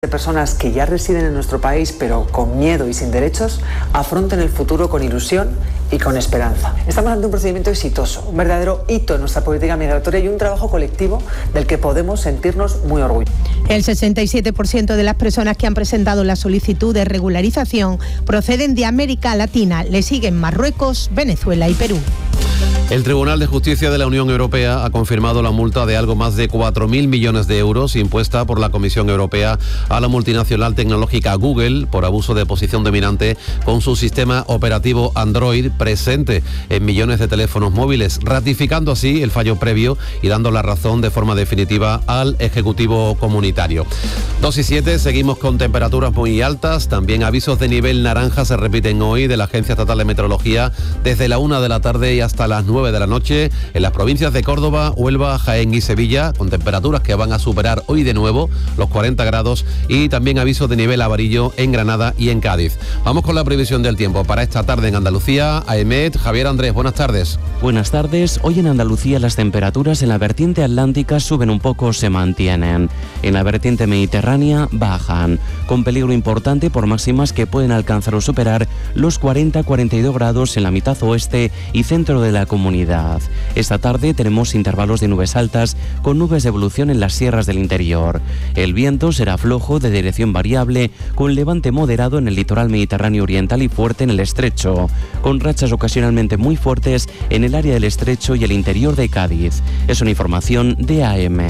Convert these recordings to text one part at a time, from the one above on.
de personas que ya residen en nuestro país pero con miedo y sin derechos afronten el futuro con ilusión y con esperanza. Estamos ante un procedimiento exitoso, un verdadero hito en nuestra política migratoria y un trabajo colectivo del que podemos sentirnos muy orgullosos. El 67% de las personas que han presentado la solicitud de regularización proceden de América Latina. Le siguen Marruecos, Venezuela y Perú. El Tribunal de Justicia de la Unión Europea ha confirmado la multa de algo más de 4.000 millones de euros impuesta por la Comisión Europea a la multinacional tecnológica Google por abuso de posición dominante con su sistema operativo Android presente en millones de teléfonos móviles, ratificando así el fallo previo y dando la razón de forma definitiva al Ejecutivo Comunitario. 2:07, seguimos con temperaturas muy altas, también avisos de nivel naranja se repiten hoy de la Agencia Estatal de Meteorología desde la 1 de la tarde y hasta las 9 de la noche en las provincias de Córdoba, Huelva, Jaén y Sevilla, con temperaturas que van a superar hoy de nuevo los 40 grados y también aviso de nivel amarillo en Granada y en Cádiz. Vamos con la previsión del tiempo para esta tarde en Andalucía. AEMET, Javier Andrés, buenas tardes. Buenas tardes. Hoy en Andalucía las temperaturas en la vertiente atlántica suben un poco, se mantienen. En la vertiente mediterránea bajan, con peligro importante por máximas que pueden alcanzar o superar los 40-42 grados en la mitad oeste y centro de la comunidad. Esta tarde tenemos intervalos de nubes altas con nubes de evolución en las sierras del interior. El viento será flojo de dirección variable con levante moderado en el litoral mediterráneo oriental y fuerte en el estrecho, con rachas ocasionalmente muy fuertes en el área del estrecho y el interior de Cádiz. Es una información de AM.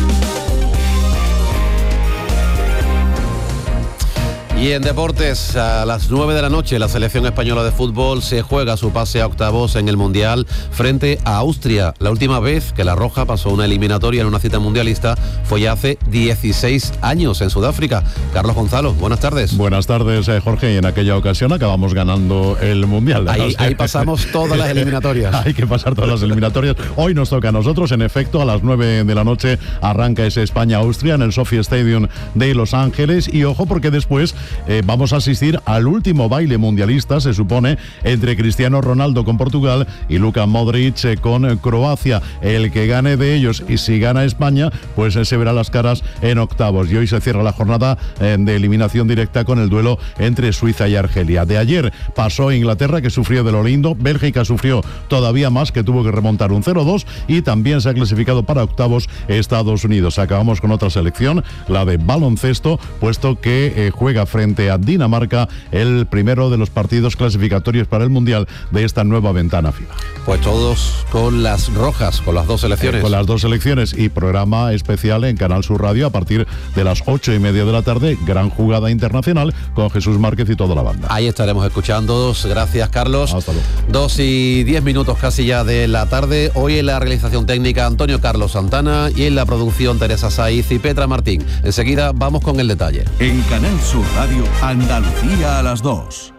Y en deportes, a las 9 de la noche, la selección española de fútbol se juega su pase a octavos en el Mundial frente a Austria. La última vez que la Roja pasó una eliminatoria en una cita mundialista fue ya hace 16 años en Sudáfrica. Carlos Gonzalo, buenas tardes. Buenas tardes, Jorge. Y en aquella ocasión acabamos ganando el Mundial. Ahí pasamos todas las eliminatorias. Hay que pasar todas las eliminatorias. Hoy nos toca a nosotros, en efecto, a las 9 de la noche arranca ese España-Austria en el Sophie Stadium de Los Ángeles. Y ojo, porque después vamos a asistir al último baile mundialista, se supone, entre Cristiano Ronaldo con Portugal y Luka Modric con Croacia. El que gane de ellos y si gana España, pues se verá las caras en octavos. Y hoy se cierra la jornada de eliminación directa con el duelo entre Suiza y Argelia. De ayer pasó Inglaterra, que sufrió de lo lindo. Bélgica sufrió todavía más, que tuvo que remontar un 0-2. Y también se ha clasificado para octavos Estados Unidos. Acabamos con otra selección, la de baloncesto, puesto que juega frente a Dinamarca el primero de los partidos clasificatorios para el Mundial de esta nueva ventana FIFA. Pues todos con las rojas, con las dos selecciones. Con las dos selecciones y programa especial en Canal Sur Radio a partir de las 8:30 de la tarde, gran jugada internacional con Jesús Márquez y toda la banda. Ahí estaremos escuchándoos. Gracias, Carlos. Hasta luego. 2:10 casi ya de la tarde. Hoy en la realización técnica Antonio Carlos Santana y en la producción Teresa Saiz y Petra Martín. Enseguida vamos con el detalle. En Canal Sur Radio, Andalucía a las 2.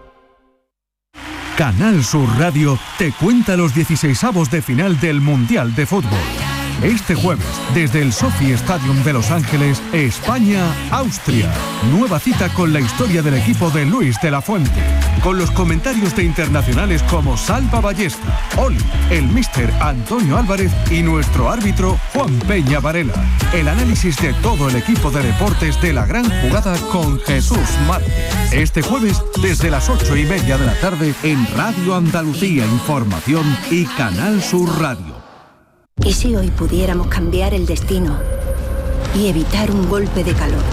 Canal Sur Radio te cuenta los 16avos de final del Mundial de Fútbol. Este jueves, desde el Sophie Stadium de Los Ángeles, España-Austria. Nueva cita con la historia del equipo de Luis de la Fuente. Con los comentarios de internacionales como Salva Ballesta, Oli, el míster Antonio Álvarez y nuestro árbitro Juan Peña Varela. El análisis de todo el equipo de deportes de la gran jugada con Jesús Márquez. Este jueves, desde las 8:30 de la tarde, en Radio Andalucía Información y Canal Sur Radio. ¿Y si hoy pudiéramos cambiar el destino y evitar un golpe de calor?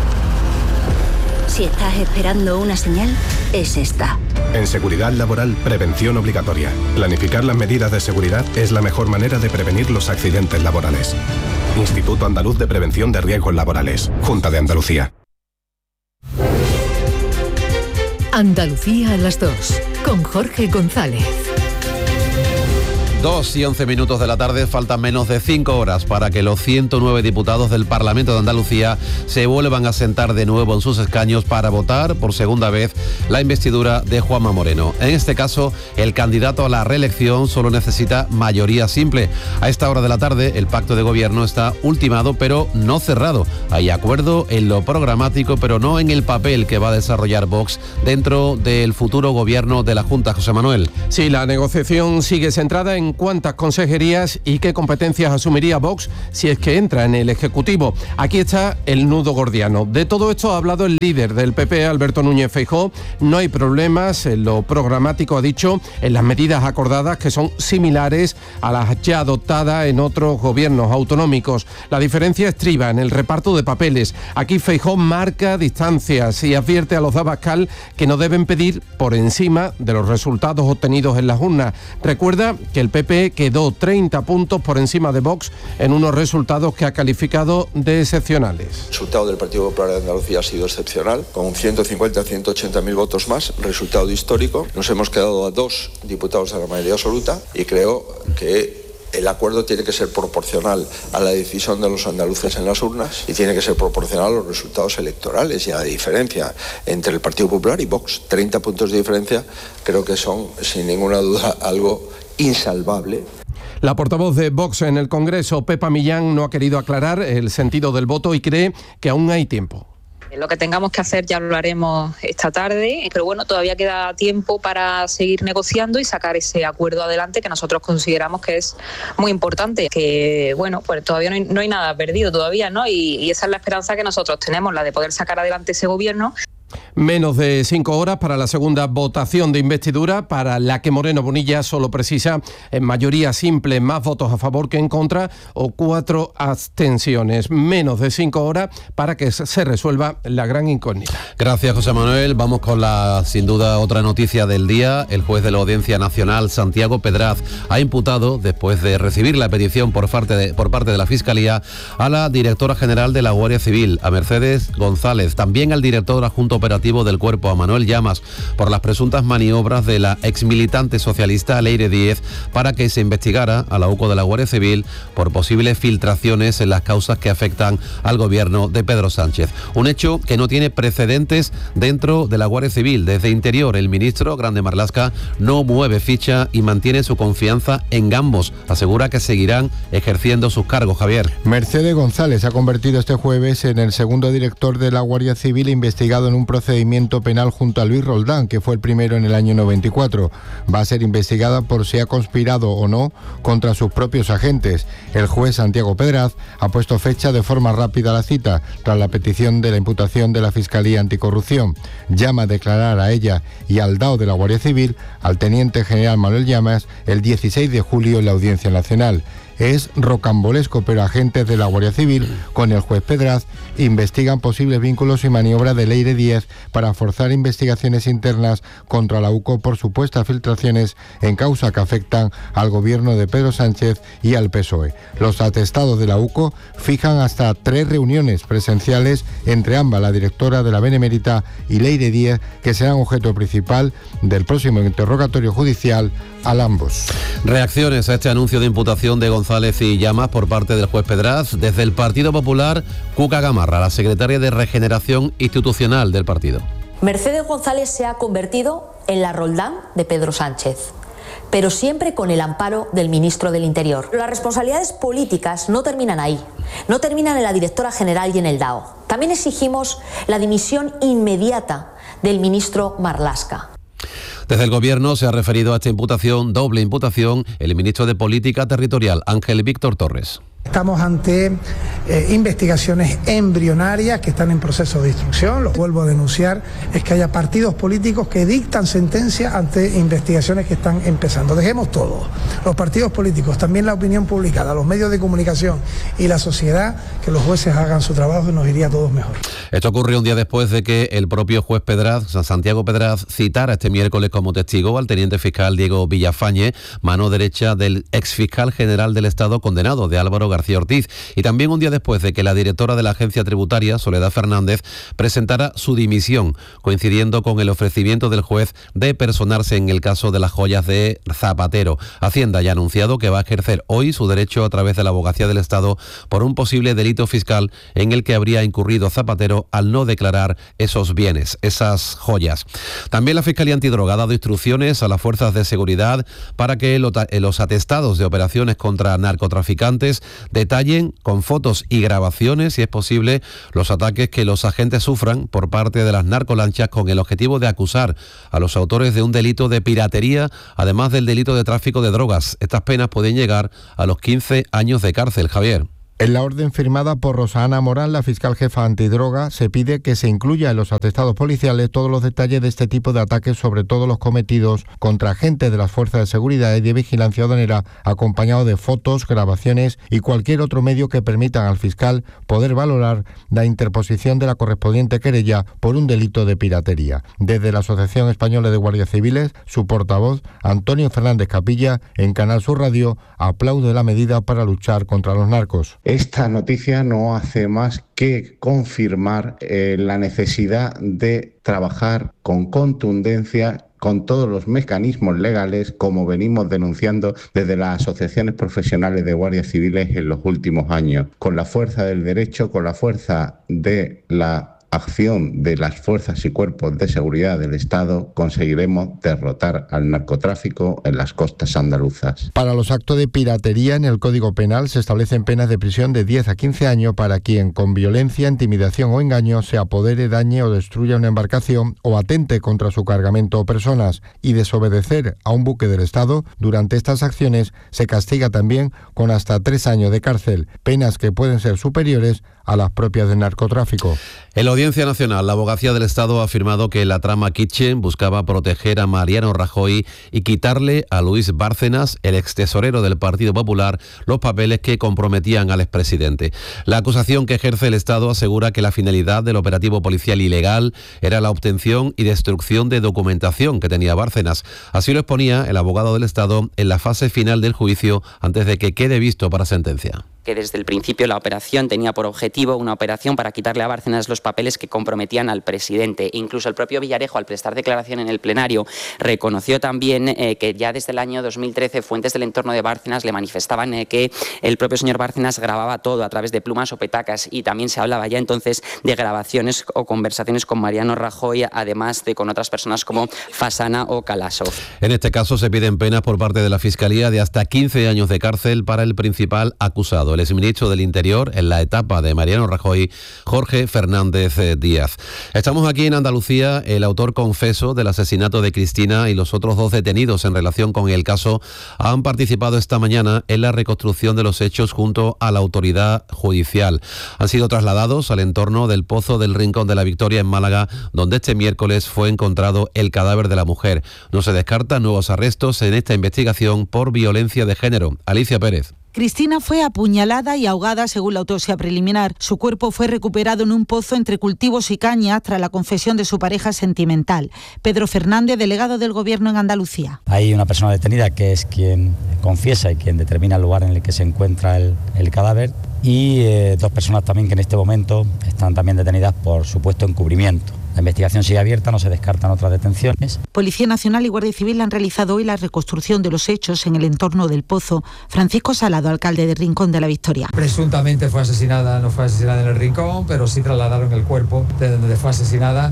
Si estás esperando una señal, es esta. En seguridad laboral, prevención obligatoria. Planificar las medidas de seguridad es la mejor manera de prevenir los accidentes laborales. Instituto Andaluz de Prevención de Riesgos Laborales. Junta de Andalucía. Andalucía a las 2, con Jorge González. 2:11 de la tarde, faltan menos de 5 horas para que los 109 diputados del Parlamento de Andalucía se vuelvan a sentar de nuevo en sus escaños para votar por segunda vez la investidura de Juanma Moreno. En este caso, el candidato a la reelección solo necesita mayoría simple. A esta hora de la tarde, el pacto de gobierno está ultimado, pero no cerrado. Hay acuerdo en lo programático, pero no en el papel que va a desarrollar Vox dentro del futuro gobierno de la Junta. José Manuel. Sí, la negociación sigue centrada en en cuántas consejerías y qué competencias asumiría Vox si es que entra en el Ejecutivo. Aquí está el nudo gordiano. De todo esto ha hablado el líder del PP, Alberto Núñez Feijóo. No hay problemas en lo programático, ha dicho, en las medidas acordadas, que son similares a las ya adoptadas en otros gobiernos autonómicos. La diferencia estriba en el reparto de papeles. Aquí Feijóo marca distancias y advierte a los de Abascal que no deben pedir por encima de los resultados obtenidos en las urnas. Recuerda que el PP quedó 30 puntos por encima de Vox en unos resultados que ha calificado de excepcionales. El resultado del Partido Popular de Andalucía ha sido excepcional, con 150 a 180.000 votos más, resultado histórico. Nos hemos quedado a 2 diputados de la mayoría absoluta y creo que el acuerdo tiene que ser proporcional a la decisión de los andaluces en las urnas y tiene que ser proporcional a los resultados electorales y a la diferencia entre el Partido Popular y Vox. 30 puntos de diferencia creo que son, sin ninguna duda, algo insalvable. La portavoz de Vox en el Congreso, Pepa Millán, no ha querido aclarar el sentido del voto y cree que aún hay tiempo. Lo que tengamos que hacer ya lo haremos esta tarde, pero bueno, todavía queda tiempo para seguir negociando y sacar ese acuerdo adelante que nosotros consideramos que es muy importante, que bueno, pues todavía no hay nada perdido todavía, ¿no? Y esa es la esperanza que nosotros tenemos, la de poder sacar adelante ese gobierno. Menos de 5 horas para la segunda votación de investidura, para la que Moreno Bonilla solo precisa en mayoría simple, más votos a favor que en contra o 4 abstenciones. Menos de 5 horas para que se resuelva la gran incógnita. Gracias, José Manuel. Vamos con la, sin duda, otra noticia del día. El juez de la Audiencia Nacional, Santiago Pedraz, ha imputado, después de recibir la petición por parte de la Fiscalía, a la directora general de la Guardia Civil, a Mercedes González, también al director adjunto operativo del Cuerpo, a Manuel Llamas, por las presuntas maniobras de la exmilitante socialista Leire Díez para que se investigara a la UCO de la Guardia Civil por posibles filtraciones en las causas que afectan al gobierno de Pedro Sánchez. Un hecho que no tiene precedentes dentro de la Guardia Civil. Desde Interior, el ministro Grande Marlaska no mueve ficha y mantiene su confianza en ambos. Asegura que seguirán ejerciendo sus cargos. Javier. Mercedes González ha convertido este jueves en el segundo director de la Guardia Civil investigado en un procedimiento penal junto a Luis Roldán, que fue el primero en el año 94. Va a ser investigada por si ha conspirado o no contra sus propios agentes. El juez Santiago Pedraz ha puesto fecha de forma rápida a la cita, tras la petición de la imputación de la Fiscalía Anticorrupción. Llama a declarar a ella y al DAO de la Guardia Civil, al teniente general Manuel Llamas, el 16 de julio en la Audiencia Nacional. Es rocambolesco, pero agentes de la Guardia Civil, con el juez Pedraz, investigan posibles vínculos y maniobras de Leire Díez para forzar investigaciones internas contra la UCO por supuestas filtraciones en causa que afectan al gobierno de Pedro Sánchez y al PSOE. Los atestados de la UCO fijan hasta 3 reuniones presenciales entre ambas, la directora de la Benemérita y Leire Díez, que serán objeto principal del próximo interrogatorio judicial a ambos. Reacciones a este anuncio de imputación de González y Llamas por parte del juez Pedraz. Desde el Partido Popular, Cuca Gamarra, la secretaria de Regeneración Institucional del partido. Mercedes González se ha convertido en la Roldán de Pedro Sánchez, pero siempre con el amparo del ministro del Interior. Las responsabilidades políticas no terminan ahí, no terminan en la directora general y en el DAO. También exigimos la dimisión inmediata del ministro Marlaska. Desde el Gobierno se ha referido a esta imputación, doble imputación, el ministro de Política Territorial, Ángel Víctor Torres. Estamos ante investigaciones embrionarias que están en proceso de instrucción. Lo que vuelvo a denunciar es que haya partidos políticos que dictan sentencia ante investigaciones que están empezando. Dejemos todo, los partidos políticos, también la opinión pública, los medios de comunicación y la sociedad, que los jueces hagan su trabajo y nos iría a todos mejor. Esto ocurrió un día después de que el propio juez Pedraz, Santiago Pedraz, citara este miércoles como testigo al teniente fiscal Diego Villafañe, mano derecha del exfiscal general del Estado condenado, de Álvaro García Ortiz, y también un día después de que la directora de la agencia tributaria, Soledad Fernández, presentara su dimisión, coincidiendo con el ofrecimiento del juez de personarse en el caso de las joyas de Zapatero. Hacienda ya ha anunciado que va a ejercer hoy su derecho a través de la Abogacía del Estado por un posible delito fiscal en el que habría incurrido Zapatero al no declarar esos bienes, esas joyas. También la Fiscalía Antidroga ha dado instrucciones a las fuerzas de seguridad para que los atestados de operaciones contra narcotraficantes detallen con fotos y grabaciones, si es posible, los ataques que los agentes sufran por parte de las narcolanchas con el objetivo de acusar a los autores de un delito de piratería, además del delito de tráfico de drogas. Estas penas pueden llegar a los 15 años de cárcel, Javier. En la orden firmada por Rosa Ana Morán, la fiscal jefa antidroga, se pide que se incluya en los atestados policiales todos los detalles de este tipo de ataques, sobre todo los cometidos contra agentes de las fuerzas de seguridad y de vigilancia aduanera, acompañado de fotos, grabaciones y cualquier otro medio que permitan al fiscal poder valorar la interposición de la correspondiente querella por un delito de piratería. Desde la Asociación Española de Guardias Civiles, su portavoz, Antonio Fernández Capilla, en Canal Sur Radio, aplaude la medida para luchar contra los narcos. Esta noticia no hace más que confirmar la necesidad de trabajar con contundencia con todos los mecanismos legales, como venimos denunciando desde las asociaciones profesionales de guardias civiles en los últimos años, con la fuerza del derecho, con la fuerza de la acción de las fuerzas y cuerpos de seguridad del Estado, conseguiremos derrotar al narcotráfico en las costas andaluzas. Para los actos de piratería en el Código Penal se establecen penas de prisión de 10 a 15 años para quien con violencia, intimidación o engaño se apodere, dañe o destruya una embarcación o atente contra su cargamento o personas, y desobedecer a un buque del Estado. Durante estas acciones se castiga también con hasta 3 años de cárcel, penas que pueden ser superiores a las propias del narcotráfico. En la Audiencia Nacional, la Abogacía del Estado ha afirmado que la trama Kitchen buscaba proteger a Mariano Rajoy y quitarle a Luis Bárcenas, el extesorero del Partido Popular, los papeles que comprometían al expresidente. La acusación que ejerce el Estado asegura que la finalidad del operativo policial ilegal era la obtención y destrucción de documentación que tenía Bárcenas. Así lo exponía el abogado del Estado en la fase final del juicio antes de que quede visto para sentencia. Que desde el principio la operación tenía por objetivo una operación para quitarle a Bárcenas los papeles que comprometían al presidente. Incluso el propio Villarejo, al prestar declaración en el plenario, reconoció también que ya desde el año 2013 fuentes del entorno de Bárcenas le manifestaban que el propio señor Bárcenas grababa todo a través de plumas o petacas, y también se hablaba ya entonces de grabaciones o conversaciones con Mariano Rajoy, además de con otras personas como Fasana o Kalasov. En este caso se piden penas por parte de la Fiscalía de hasta 15 años de cárcel para el principal acusado, el exministro del Interior en la etapa de Mariano Rajoy, Jorge Fernández Díaz. Estamos aquí en Andalucía. El autor confeso del asesinato de Cristina y los otros 2 detenidos en relación con el caso han participado esta mañana en la reconstrucción de los hechos junto a la autoridad judicial. Han sido trasladados al entorno del Pozo del Rincón de la Victoria en Málaga, donde este miércoles fue encontrado el cadáver de la mujer. No se descartan nuevos arrestos en esta investigación por violencia de género. Alicia Pérez. Cristina fue apuñalada y ahogada según la autopsia preliminar. Su cuerpo fue recuperado en un pozo entre cultivos y cañas tras la confesión de su pareja sentimental. Pedro Fernández, delegado del Gobierno en Andalucía. Hay una persona detenida que es quien confiesa y quien determina el lugar en el que se encuentra el cadáver, y 2 personas también que en este momento están también detenidas por supuesto encubrimiento. La investigación sigue abierta, no se descartan otras detenciones. Policía Nacional y Guardia Civil han realizado hoy la reconstrucción de los hechos en el entorno del pozo. Francisco Salado, alcalde de Rincón de la Victoria. Presuntamente fue asesinada, no fue asesinada en el Rincón, pero sí trasladaron el cuerpo de donde fue asesinada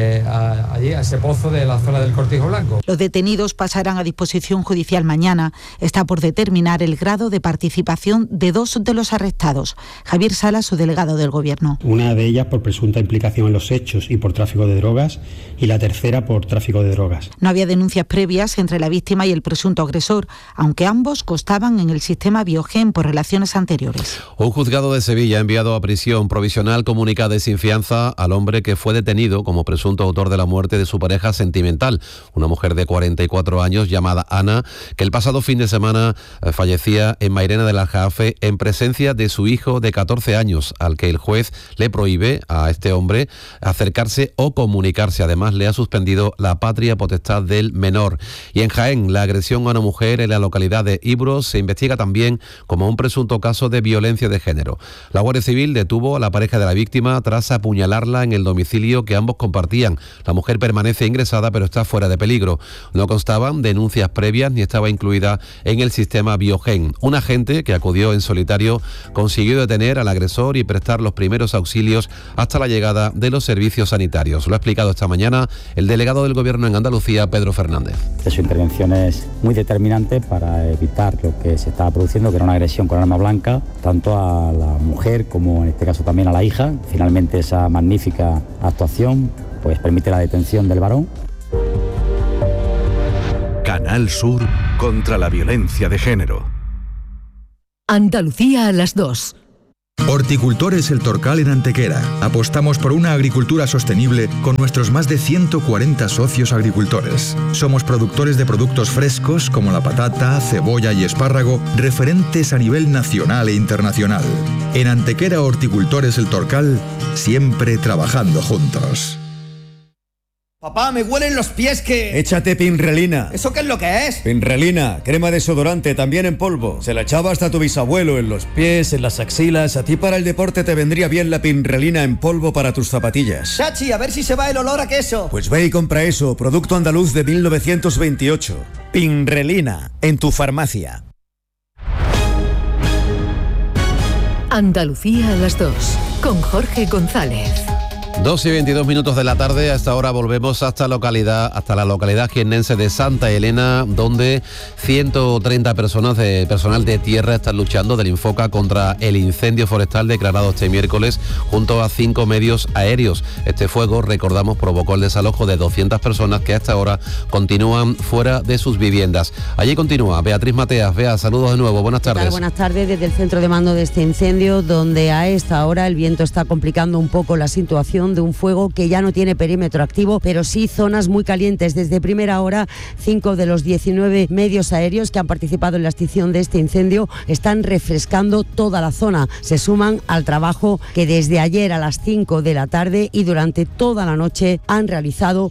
allí, a ese pozo de la zona del Cortijo Blanco. Los detenidos pasarán a disposición judicial mañana. Está por determinar el grado de participación de 2 de los arrestados. Javier Sala, su delegado del Gobierno. Una de ellas por presunta implicación en los hechos y por tráfico de drogas, y la tercera por tráfico de drogas. No había denuncias previas entre la víctima y el presunto agresor, aunque ambos constaban en el sistema Biogen por relaciones anteriores. Un juzgado de Sevilla ha enviado a prisión provisional comunicada y sin fianza al hombre que fue detenido como presunto autor de la muerte de su pareja sentimental, una mujer de 44 años llamada Ana, que el pasado fin de semana fallecía en Mairena del Aljarafe en presencia de su hijo de 14 años, al que el juez le prohíbe a este hombre acercarse o comunicarse. Además, le ha suspendido la patria potestad del menor. Y en Jaén, la agresión a una mujer en la localidad de Ibros se investiga también como un presunto caso de violencia de género. La Guardia Civil detuvo a la pareja de la víctima tras apuñalarla en el domicilio que ambos compartían. La mujer permanece ingresada, pero está fuera de peligro. No constaban denuncias previas ni estaba incluida en el sistema Biogen. Un agente que acudió en solitario con consiguió detener al agresor y prestar los primeros auxilios hasta la llegada de los servicios sanitarios. Lo ha explicado esta mañana el delegado del Gobierno en Andalucía, Pedro Fernández. Su intervención es muy determinante para evitar lo que se estaba produciendo, que era una agresión con arma blanca, tanto a la mujer como en este caso también a la hija. Finalmente esa magnífica actuación pues permite la detención del varón. Canal Sur contra la violencia de género. Andalucía a las 2. Horticultores El Torcal en Antequera. Apostamos por una agricultura sostenible con nuestros más de 140 socios agricultores. Somos productores de productos frescos como la patata, cebolla y espárrago, referentes a nivel nacional e internacional. En Antequera Horticultores El Torcal, siempre trabajando juntos. Papá, me huelen los pies que... Échate Pinrelina. ¿Eso qué es lo que es? Pinrelina, crema desodorante, también en polvo. Se la echaba hasta tu bisabuelo, en los pies, en las axilas. A ti para el deporte te vendría bien la Pinrelina en polvo para tus zapatillas. Chachi, a ver si se va el olor a queso. Pues ve y compra eso, producto andaluz de 1928. Pinrelina, en tu farmacia. Andalucía a las 2, con Jorge González. 2:22 de la tarde. A esta hora volvemos hasta la localidad jiennense de Santa Elena, donde 130 personas de personal de tierra están luchando del Infoca contra el incendio forestal declarado este miércoles junto a 5 medios aéreos. Este fuego, recordamos, provocó el desalojo de 200 personas que hasta ahora continúan fuera de sus viviendas. Allí continúa Beatriz Mateas. Bea, saludos de nuevo, buenas tardes. Buenas tardes desde el centro de mando de este incendio, donde a esta hora el viento está complicando un poco la situación de un fuego que ya no tiene perímetro activo, pero sí zonas muy calientes. Desde primera hora, 5 de los 19 medios aéreos que han participado en la extinción de este incendio están refrescando toda la zona. Se suman al trabajo que desde ayer a las 5 de la tarde y durante toda la noche han realizado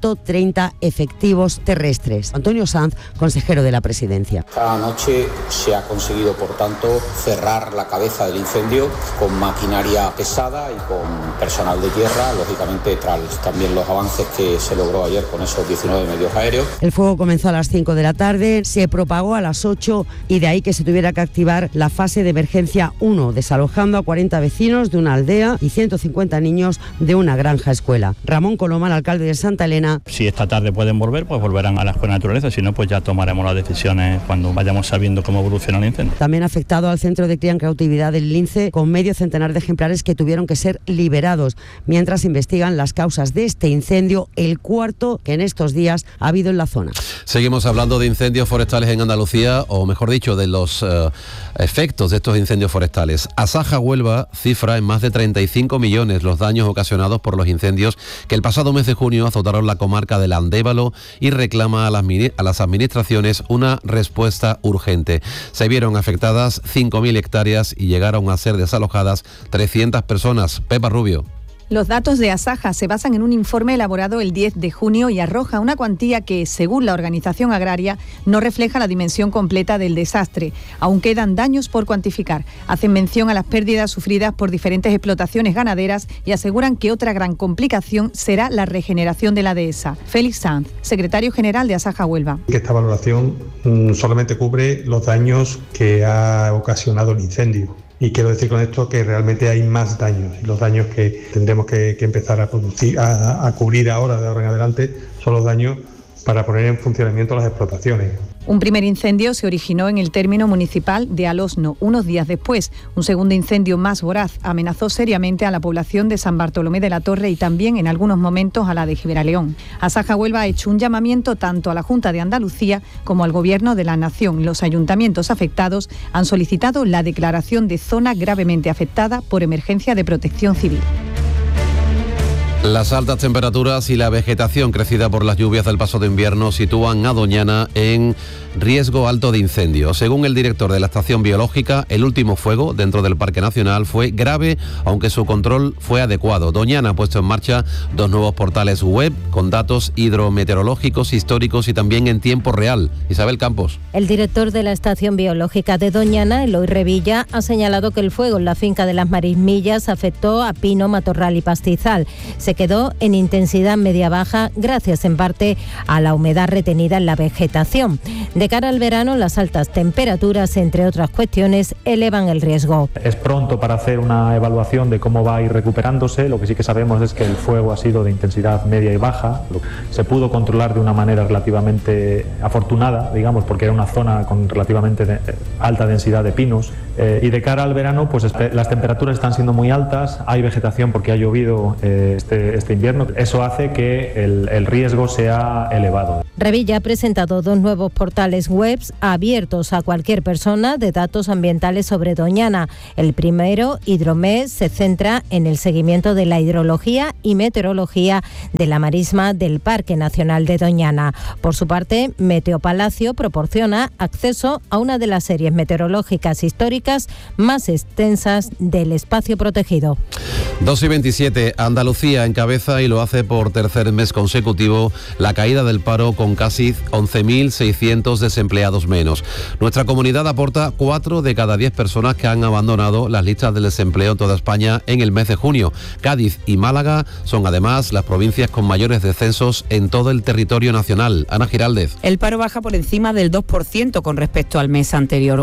130 efectivos terrestres. Antonio Sanz, consejero de la Presidencia. Esta noche se ha conseguido, por tanto, cerrar la cabeza del incendio con maquinaria pesada y con personal de tierra, lógicamente tras también los avances que se logró ayer con esos 19 medios aéreos. El fuego comenzó a las 5 de la tarde, se propagó a las 8 y de ahí que se tuviera que activar la fase de emergencia 1, desalojando a 40 vecinos de una aldea y 150 niños de una granja escuela. Ramón Coloma, el alcalde de Santa Elena. Si esta tarde pueden volver, pues volverán a la escuela de naturaleza, si no, pues ya tomaremos las decisiones cuando vayamos sabiendo cómo evoluciona el incendio. También ha afectado al centro de cría en cautividad del Lince, con medio centenar de ejemplares que tuvieron que ser liberados, mientras investigan las causas de este incendio, el cuarto que en estos días ha habido en la zona. Seguimos hablando de incendios forestales en Andalucía, o mejor dicho, de los efectos de estos incendios forestales. Asaja Huelva cifra en más de 35 millones los daños ocasionados por los incendios que el pasado mes de junio azotaron la comarca del Andévalo y reclama a las administraciones una respuesta urgente. Se vieron afectadas 5.000 hectáreas y llegaron a ser desalojadas 300 personas. Pepa Rubio. Los datos de Asaja se basan en un informe elaborado el 10 de junio y arroja una cuantía que, según la organización agraria, no refleja la dimensión completa del desastre. Aún quedan daños por cuantificar. Hacen mención a las pérdidas sufridas por diferentes explotaciones ganaderas y aseguran que otra gran complicación será la regeneración de la dehesa. Félix Sanz, secretario general de Asaja Huelva. Esta valoración solamente cubre los daños que ha ocasionado el incendio. Y quiero decir con esto que realmente hay más daños, y los daños que tendremos que empezar a producir, a cubrir ahora, de ahora en adelante, son los daños para poner en funcionamiento las explotaciones. Un primer incendio se originó en el término municipal de Alosno. Unos días después, un segundo incendio más voraz amenazó seriamente a la población de San Bartolomé de la Torre y también en algunos momentos a la de Gibraleón. Asaja Huelva ha hecho un llamamiento tanto a la Junta de Andalucía como al Gobierno de la Nación. Los ayuntamientos afectados han solicitado la declaración de zona gravemente afectada por emergencia de protección civil. Las altas temperaturas y la vegetación crecida por las lluvias del paso de invierno sitúan a Doñana en riesgo alto de incendio. Según el director de la estación biológica, el último fuego dentro del Parque Nacional fue grave, aunque su control fue adecuado. Doñana ha puesto en marcha 2 nuevos portales web con datos hidrometeorológicos, históricos y también en tiempo real. Isabel Campos. El director de la estación biológica de Doñana, Eloy Revilla, ha señalado que el fuego en la finca de las Marismillas afectó a pino, matorral y pastizal. Se quedó en intensidad media-baja gracias en parte a la humedad retenida en la vegetación. De cara al verano, las altas temperaturas, entre otras cuestiones, elevan el riesgo. Es pronto para hacer una evaluación de cómo va a ir recuperándose. Lo que sí que sabemos es que el fuego ha sido de intensidad media y baja. Se pudo controlar de una manera relativamente afortunada, digamos, porque era una zona con relativamente alta densidad de pinos. Y de cara al verano, pues las temperaturas están siendo muy altas. Hay vegetación porque ha llovido este invierno. Eso hace que el riesgo sea elevado. Revilla ha presentado 2 nuevos portales web abiertos a cualquier persona de datos ambientales sobre Doñana. El primero, Hidromet, se centra en el seguimiento de la hidrología y meteorología de la marisma del Parque Nacional de Doñana. Por su parte, Meteopalacio proporciona acceso a una de las series meteorológicas históricas más extensas del espacio protegido. 2:27, Andalucía encabeza y lo hace por tercer mes consecutivo la caída del paro con casi 11.600 desempleados menos. Nuestra comunidad aporta 4 de cada 10 personas que han abandonado las listas del desempleo en toda España en el mes de junio. Cádiz y Málaga son además las provincias con mayores descensos en todo el territorio nacional. Ana Giraldez. El paro baja por encima del 2% con respecto al mes anterior,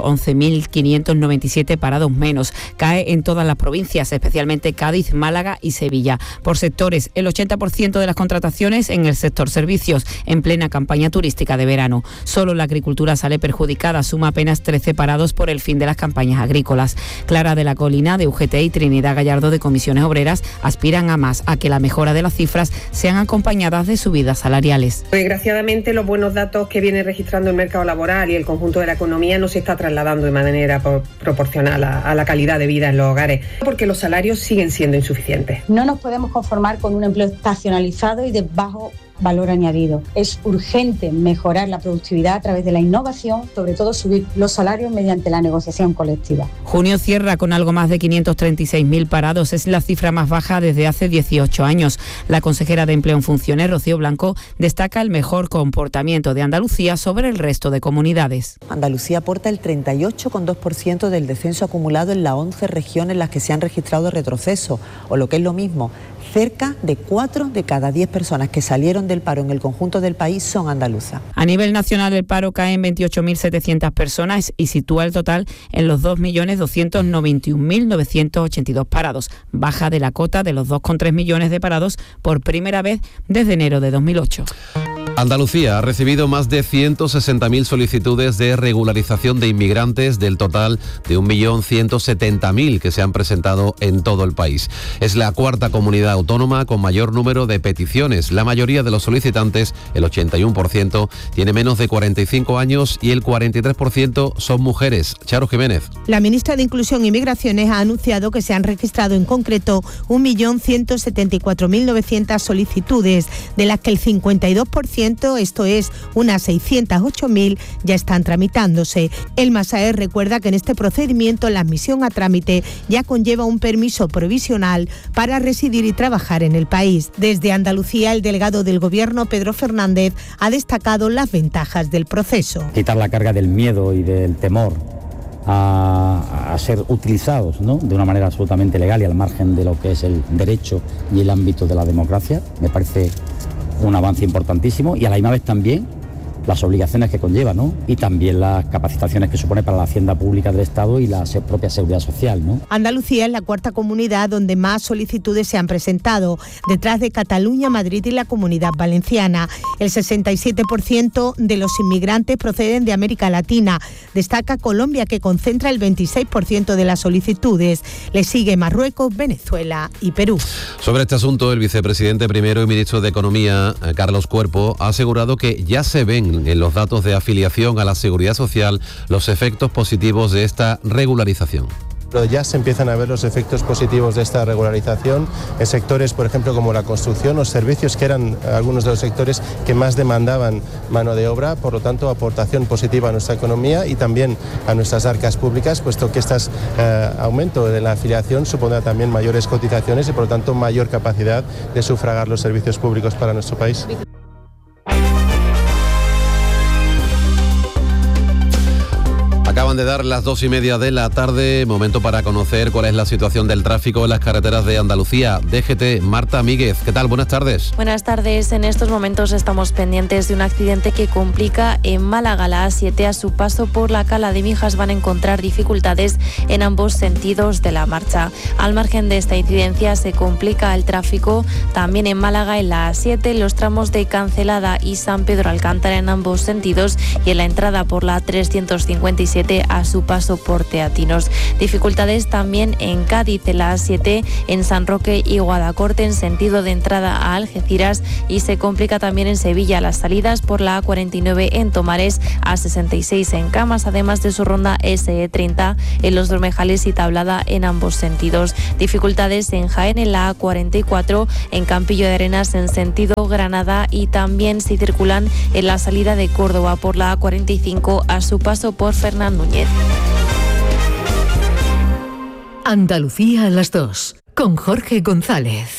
11.597 parados menos. Cae en todas las provincias, especialmente Cádiz, Málaga y Sevilla. Por sectores, el 80% de las contrataciones en el sector servicios, en plena campaña turística de verano. Solo la agricultura sale perjudicada, suma apenas 13 parados por el fin de las campañas agrícolas. Clara de la Colina, de UGT, y Trinidad Gallardo, de Comisiones Obreras, aspiran a más, a que la mejora de las cifras sean acompañadas de subidas salariales. Desgraciadamente, los buenos datos que viene registrando el mercado laboral y el conjunto de la economía no se está trasladando de manera proporcional a la calidad de vida en los hogares, porque los salarios siguen siendo insuficientes. No nos podemos conformar con un empleo estacionalizado y de bajo valor añadido. Es urgente mejorar la productividad a través de la innovación, sobre todo subir los salarios mediante la negociación colectiva. Junio cierra con algo más de 536.000 parados, es la cifra más baja desde hace 18 años. La consejera de Empleo en Funciones, Rocío Blanco, destaca el mejor comportamiento de Andalucía sobre el resto de comunidades. Andalucía aporta el 38,2% del descenso acumulado en las 11 regiones en las que se han registrado retrocesos, o lo que es lo mismo, cerca de 4 de cada 10 personas que salieron del paro en el conjunto del país son andaluzas. A nivel nacional, el paro cae en 28.700 personas y sitúa el total en los 2.291.982 parados, baja de la cota de los 2,3 millones de parados por primera vez desde enero de 2008. Andalucía ha recibido más de 160.000 solicitudes de regularización de inmigrantes del total de 1.170.000 que se han presentado en todo el país. Es la cuarta comunidad autónoma con mayor número de peticiones. La mayoría de los solicitantes, el 81%, tiene menos de 45 años y el 43% son mujeres. Charo Jiménez. La ministra de Inclusión y Migraciones ha anunciado que se han registrado en concreto 1.174.900 solicitudes, de las que el 52%, esto es unas 608.000, ya están tramitándose. El MASAE recuerda que en este procedimiento la admisión a trámite ya conlleva un permiso provisional para residir y trabajar en el país. Desde Andalucía, el delegado del Gobierno, Pedro Fernández, ha destacado las ventajas del proceso. Quitar la carga del miedo y del temor a ser utilizados, ¿no?, de una manera absolutamente legal y al margen de lo que es el derecho y el ámbito de la democracia, me parece un avance importantísimo, y a la misma vez también las obligaciones que conlleva, ¿no?, y también las capacitaciones que supone para la hacienda pública del Estado y la propia seguridad social, ¿no? Andalucía es la cuarta comunidad donde más solicitudes se han presentado, detrás de Cataluña, Madrid y la Comunidad Valenciana. El 67% de los inmigrantes proceden de América Latina. Destaca Colombia, que concentra el 26% de las solicitudes. Le sigue Marruecos, Venezuela y Perú. Sobre este asunto, el vicepresidente primero y ministro de Economía, Carlos Cuerpo, ha asegurado que ya se ven en los datos de afiliación a la Seguridad Social los efectos positivos de esta regularización. Pero ya se empiezan a ver los efectos positivos de esta regularización en sectores, por ejemplo, como la construcción o servicios, que eran algunos de los sectores que más demandaban mano de obra. Por lo tanto, aportación positiva a nuestra economía y también a nuestras arcas públicas, puesto que este aumento de la afiliación supondrá también mayores cotizaciones y, por lo tanto, mayor capacidad de sufragar los servicios públicos para nuestro país. Acaban Acaban de dar las 2:30 de la tarde, momento para conocer cuál es la situación del tráfico en las carreteras de Andalucía. DGT, Marta Míguez, ¿qué tal? Buenas tardes. Buenas tardes, en estos momentos estamos pendientes de un accidente que complica en Málaga la A7 a su paso por la Cala de Mijas. Van a encontrar dificultades en ambos sentidos de la marcha. Al margen de esta incidencia se complica el tráfico también en Málaga en la A7, en los tramos de Cancelada y San Pedro Alcántara en ambos sentidos y en la entrada por la 357 a su paso por Teatinos. Dificultades también en Cádiz, en la A7, en San Roque y Guadacorte en sentido de entrada a Algeciras, y se complica también en Sevilla las salidas por la A49 en Tomares, A66 en Camas, además de su ronda SE30 en Los Dormejales y Tablada en ambos sentidos. Dificultades en Jaén en la A44, en Campillo de Arenas en sentido Granada, y también si circulan en la salida de Córdoba por la A45 a su paso por Fernán Núñez. Andalucía a las 2, con Jorge González.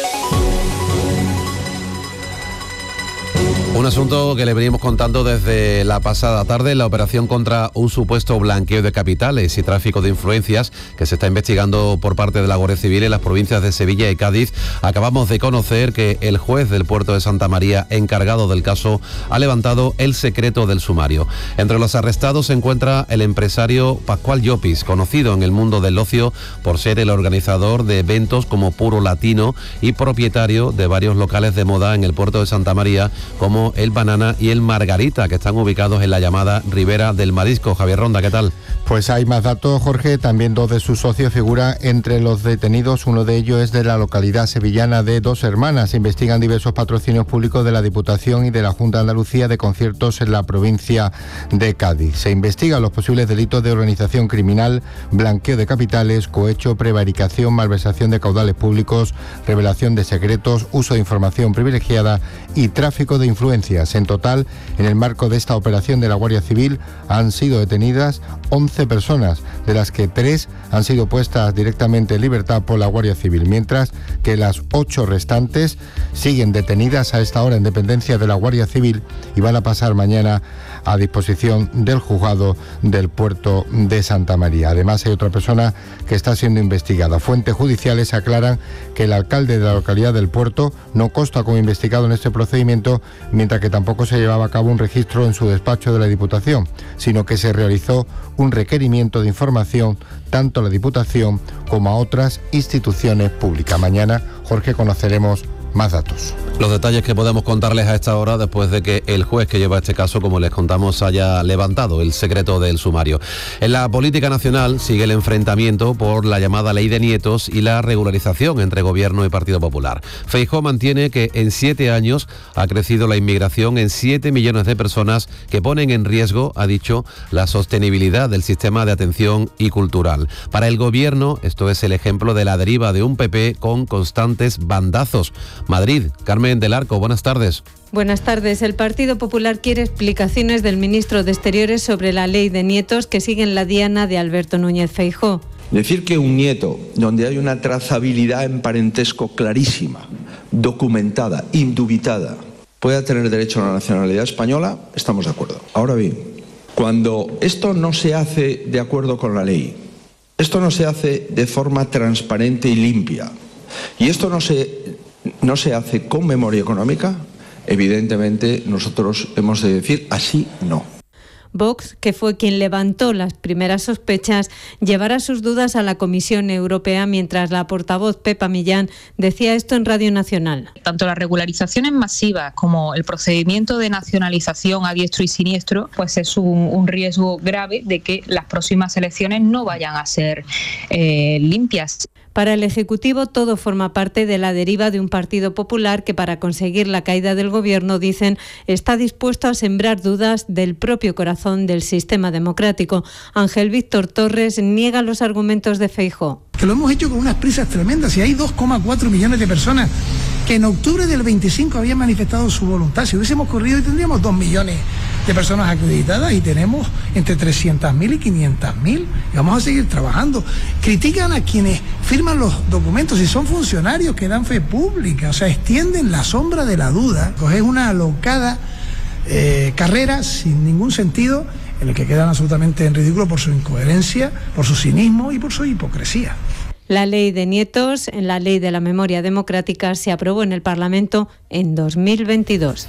Un asunto que le venimos contando desde la pasada tarde, la operación contra un supuesto blanqueo de capitales y tráfico de influencias que se está investigando por parte de la Guardia Civil en las provincias de Sevilla y Cádiz. Acabamos de conocer que el juez del puerto de Santa María, encargado del caso, ha levantado el secreto del sumario. Entre los arrestados se encuentra el empresario Pascual Llopis, conocido en el mundo del ocio por ser el organizador de eventos como Puro Latino y propietario de varios locales de moda en el puerto de Santa María, como el Banana y el Margarita, que están ubicados en la llamada Ribera del Marisco. Javier Ronda, ¿qué tal? Pues hay más datos, Jorge. También dos de sus socios figuran entre los detenidos. Uno de ellos es de la localidad sevillana de Dos Hermanas. Se investigan diversos patrocinios públicos de la Diputación y de la Junta de Andalucía de conciertos en la provincia de Cádiz. Se investigan los posibles delitos de organización criminal, blanqueo de capitales, cohecho, prevaricación, malversación de caudales públicos, revelación de secretos, uso de información privilegiada y tráfico de influencias. En total, en el marco de esta operación de la Guardia Civil, han sido detenidas 11 personas, de las que 3 han sido puestas directamente en libertad por la Guardia Civil, mientras que las 8 restantes siguen detenidas a esta hora en dependencia de la Guardia Civil y van a pasar mañana a disposición del juzgado del puerto de Santa María. Además, hay otra persona que está siendo investigada. Fuentes judiciales aclaran que el alcalde de la localidad del puerto no consta como investigado en este procedimiento, mientras que tampoco se llevaba a cabo un registro en su despacho de la Diputación, sino que se realizó un requerimiento de información tanto a la Diputación como a otras instituciones públicas. Mañana, Jorge, conoceremos más datos. Los detalles que podemos contarles a esta hora después de que el juez que lleva este caso, como les contamos, haya levantado el secreto del sumario. En la política nacional sigue el enfrentamiento por la llamada Ley de Nietos y la regularización entre Gobierno y Partido Popular. Feijóo mantiene que en 7 años ha crecido la inmigración en 7 millones de personas que ponen en riesgo, ha dicho, la sostenibilidad del sistema de atención y cultural. Para el Gobierno, esto es el ejemplo de la deriva de un PP con constantes bandazos. Madrid, Carmen del Arco, buenas tardes. Buenas tardes. El Partido Popular quiere explicaciones del ministro de Exteriores sobre la ley de nietos que sigue en la diana de Alberto Núñez Feijóo. Decir que un nieto donde hay una trazabilidad en parentesco clarísima, documentada, indubitada, pueda tener derecho a la nacionalidad española, estamos de acuerdo. Ahora bien, cuando esto no se hace de acuerdo con la ley, esto no se hace de forma transparente y limpia, y esto no se hace con memoria económica, evidentemente nosotros hemos de decir así no. Vox, que fue quien levantó las primeras sospechas, llevará sus dudas a la Comisión Europea, mientras la portavoz Pepa Millán decía esto en Radio Nacional. Tanto las regularizaciones masivas como el procedimiento de nacionalización a diestro y siniestro, pues es un riesgo grave de que las próximas elecciones no vayan a ser limpias. Para el Ejecutivo todo forma parte de la deriva de un Partido Popular que, para conseguir la caída del Gobierno, dicen, está dispuesto a sembrar dudas del propio corazón del sistema democrático. Ángel Víctor Torres niega los argumentos de Feijóo. Que lo hemos hecho con unas prisas tremendas. Y hay 2,4 millones de personas que en octubre del 25 habían manifestado su voluntad. Si hubiésemos corrido, hoy tendríamos 2 millones de personas acreditadas y tenemos entre 300.000 y 500.000. Y vamos a seguir trabajando. Critican a quienes firman los documentos y son funcionarios que dan fe pública. O sea, extienden la sombra de la duda. Pues es una alocada carrera sin ningún sentido en el que quedan absolutamente en ridículo por su incoherencia, por su cinismo y por su hipocresía. La ley de nietos, en la ley de la memoria democrática, se aprobó en el Parlamento en 2022.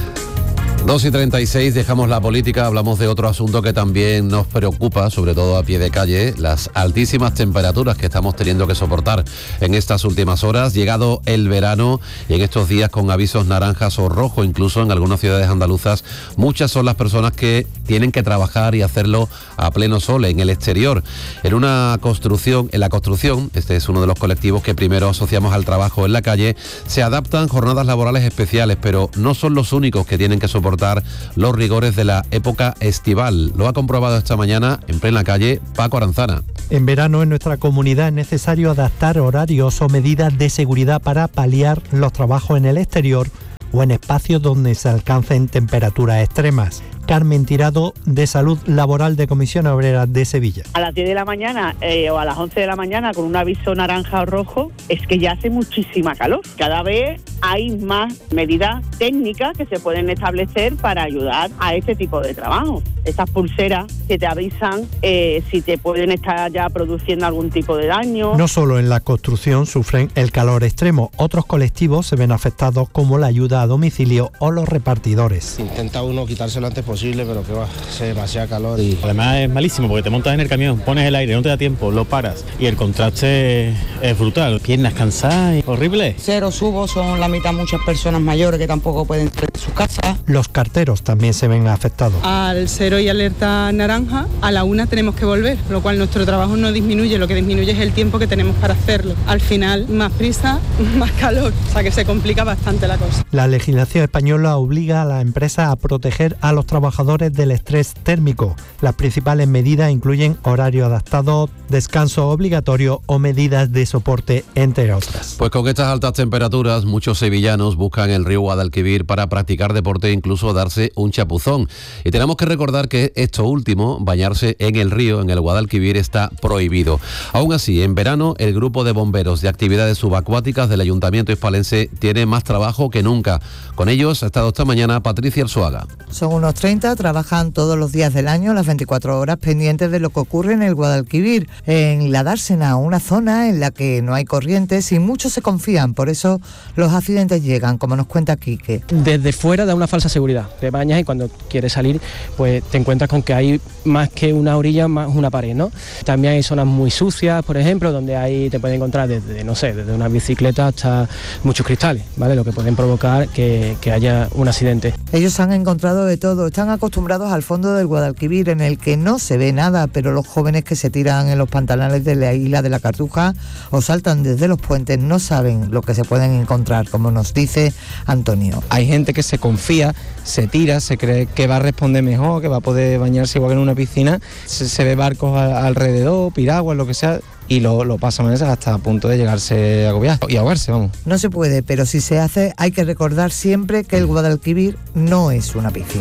2:36, dejamos la política, hablamos de otro asunto que también nos preocupa, sobre todo a pie de calle, las altísimas temperaturas que estamos teniendo que soportar en estas últimas horas. Llegado el verano y en estos días con avisos naranjas o rojo, incluso en algunas ciudades andaluzas, muchas son las personas que tienen que trabajar y hacerlo a pleno sol, en el exterior. En la construcción, este es uno de los colectivos que primero asociamos al trabajo en la calle, se adaptan jornadas laborales especiales, pero no son los únicos que tienen que soportar los rigores de la época estival. Lo ha comprobado esta mañana en plena calle Paco Aranzana. En verano en nuestra comunidad es necesario adaptar horarios o medidas de seguridad para paliar los trabajos en el exterior o en espacios donde se alcancen temperaturas extremas. Carmen Tirado, de Salud Laboral de Comisiones Obreras de Sevilla. A las 10 de la mañana o a las 11 de la mañana con un aviso naranja o rojo, es que ya hace muchísima calor. Cada vez hay más medidas técnicas que se pueden establecer para ayudar a este tipo de trabajo. Esas pulseras que te avisan si te pueden estar ya produciendo algún tipo de daño. No solo en la construcción sufren el calor extremo, otros colectivos se ven afectados como la ayuda a domicilio o los repartidores. Intenta uno quitárselo antes posible, pero que va, hace demasiado calor y... Además es malísimo porque te montas en el camión, pones el aire, no te da tiempo, lo paras y el contraste es brutal. Piernas cansadas, horrible. Cero subo, son la mitad muchas personas mayores que tampoco pueden salir de su casa. Los carteros también se ven afectados. Al cero y alerta naranja, a la 1 tenemos que volver, lo cual nuestro trabajo no disminuye, lo que disminuye es el tiempo que tenemos para hacerlo. Al final, más prisa, más calor, o sea que se complica bastante la cosa. La legislación española obliga a las empresas a proteger a los trabajadores del estrés térmico. Las principales medidas incluyen horario adaptado, descanso obligatorio o medidas de soporte, entre otras. Pues con estas altas temperaturas, muchos sevillanos buscan el río Guadalquivir para practicar deporte e incluso darse un chapuzón. Y tenemos que recordar que esto último, bañarse en el río, en el Guadalquivir, está prohibido. Aún así, en verano, el grupo de bomberos de actividades subacuáticas del Ayuntamiento hispalense tiene más trabajo que nunca. Con ellos ha estado esta mañana Patricia Arzuaga. Son unos 30, trabajan todos los días del año, las 24 horas, pendientes de lo que ocurre en el Guadalquivir, en la Dársena, una zona en la que no hay corrientes y muchos se confían, por eso los accidentes llegan, como nos cuenta Quique. Desde fuera da una falsa seguridad, te bañas y cuando quieres salir pues te encuentras con que hay más que una orilla, más una pared, ¿no? También hay zonas muy sucias, por ejemplo, donde ahí te pueden encontrar desde una bicicleta hasta muchos cristales, ¿vale? Lo que pueden provocar que haya un accidente. Ellos han encontrado de todo, están acostumbrados al fondo del Guadalquivir en el que no se ve nada, pero los jóvenes que se tiran en los pantanales de la isla de la Cartuja o saltan desde los puentes no saben lo que se pueden encontrar, como nos dice Antonio. Hay gente que se confía, se tira, se cree que va a responder mejor, que va a poder bañarse igual que en una piscina, se ve barcos alrededor, piraguas, lo que sea, y lo pasan hasta a punto de llegarse a agobiar y ahogarse, vamos. No se puede, pero si se hace hay que recordar siempre que el Guadalquivir no es una piscina.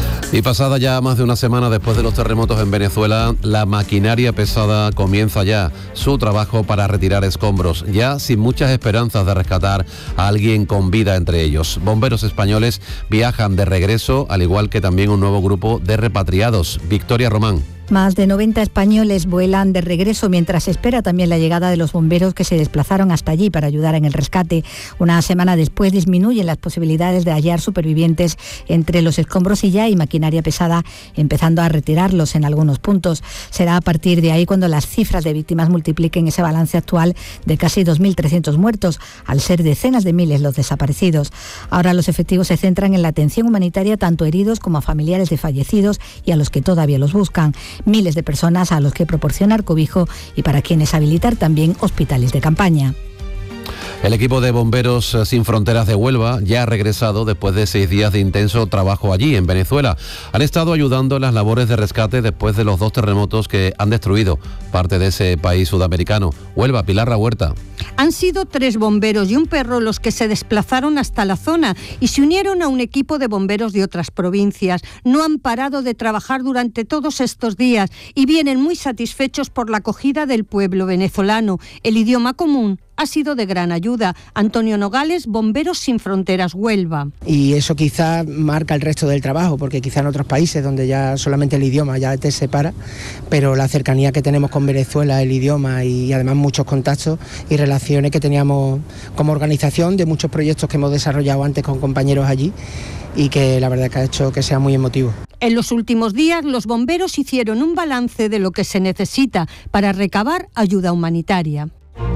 Y pasada ya más de una semana después de los terremotos en Venezuela, la maquinaria pesada comienza ya su trabajo para retirar escombros, ya sin muchas esperanzas de rescatar a alguien con vida entre ellos. Bomberos españoles viajan de regreso, al igual que también un nuevo grupo de repatriados. Victoria Román. Más de 90 españoles vuelan de regreso mientras se espera también la llegada de los bomberos que se desplazaron hasta allí para ayudar en el rescate. Una semana después disminuyen las posibilidades de hallar supervivientes entre los escombros y ya hay maquinaria pesada empezando a retirarlos en algunos puntos. Será a partir de ahí cuando las cifras de víctimas multipliquen ese balance actual de casi 2.300 muertos, al ser decenas de miles los desaparecidos. Ahora los efectivos se centran en la atención humanitaria tanto a heridos como a familiares de fallecidos y a los que todavía los buscan. Miles de personas a los que proporcionar cobijo y para quienes habilitar también hospitales de campaña. El equipo de Bomberos Sin Fronteras de Huelva ya ha regresado después de 6 días de intenso trabajo allí, en Venezuela. Han estado ayudando en las labores de rescate después de los 2 terremotos que han destruido parte de ese país sudamericano. Huelva, Pilar Rahuerta. Han sido 3 bomberos y un perro los que se desplazaron hasta la zona y se unieron a un equipo de bomberos de otras provincias. No han parado de trabajar durante todos estos días y vienen muy satisfechos por la acogida del pueblo venezolano. El idioma común ha sido de gran ayuda. Antonio Nogales, Bomberos Sin Fronteras, Huelva. Y eso quizá marca el resto del trabajo, porque quizá en otros países donde ya solamente el idioma ya te separa, pero la cercanía que tenemos con Venezuela, el idioma y además muchos contactos y relaciones que teníamos como organización de muchos proyectos que hemos desarrollado antes con compañeros allí y que la verdad es que ha hecho que sea muy emotivo. En los últimos días, los bomberos hicieron un balance de lo que se necesita para recabar ayuda humanitaria.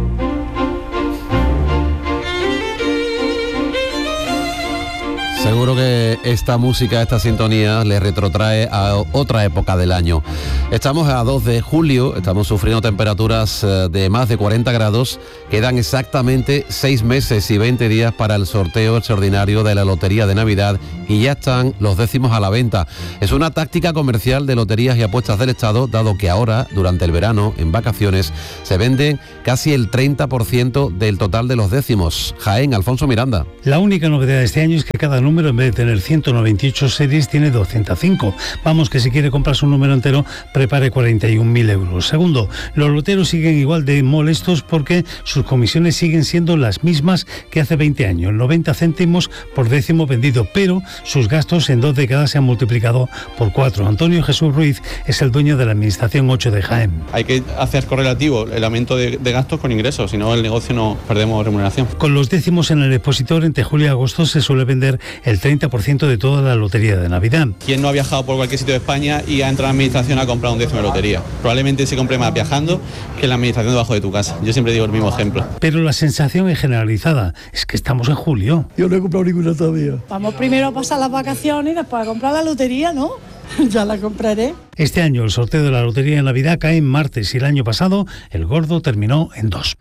Seguro que esta música, esta sintonía, le retrotrae a otra época del año. Estamos a 2 de julio, estamos sufriendo temperaturas de más de 40 grados. Quedan exactamente 6 meses y 20 días para el sorteo extraordinario de la Lotería de Navidad y ya están los décimos a la venta. Es una táctica comercial de loterías y apuestas del Estado, dado que ahora, durante el verano, en vacaciones, se venden casi el 30% del total de los décimos. Jaén, Alfonso Miranda. La única novedad de este año es que cada número, en vez de tener 198 series, tiene 205. Vamos, que si quiere comprarse un número entero, prepare 41.000 euros. Segundo, los loteros siguen igual de molestos porque sus comisiones siguen siendo las mismas que hace 20 años, 90 céntimos por décimo vendido, pero sus gastos en 2 décadas se han multiplicado por 4. Antonio Jesús Ruiz es el dueño de la Administración 8 de Jaén. Hay que hacer correlativo el aumento de gastos con ingresos, si no el negocio no perdemos remuneración. Con los décimos en el expositor, entre julio y agosto se suele vender el 30% de toda la lotería de Navidad. ¿Quién no ha viajado por cualquier sitio de España y ha entrado a la administración a comprar un décimo de lotería? Probablemente se compre más viajando que en la administración debajo de tu casa. Yo siempre digo el mismo ejemplo. Pero la sensación es generalizada, es que estamos en julio. Yo no he comprado ninguna todavía. Vamos primero a pasar las vacaciones y después a comprar la lotería, ¿no? Ya la compraré. Este año el sorteo de la Lotería de Navidad cae en martes y el año pasado el gordo terminó en 2.